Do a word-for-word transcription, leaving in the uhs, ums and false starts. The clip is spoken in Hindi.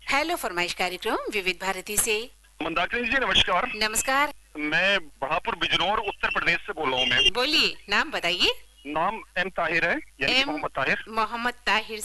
हेलो फरमाइश कार्यक्रम विविध भारती से। मंदाकिनी जी नमस्कार। नमस्कार। मैं बहापुर बिजनौर उत्तर प्रदेश से बोल रहा हूँ। मैं बोलिए, नाम बताइए। नाम एम ताहिर है, यानी कि एम मोहम्मद ताहिर। मोहम्मद ताहिर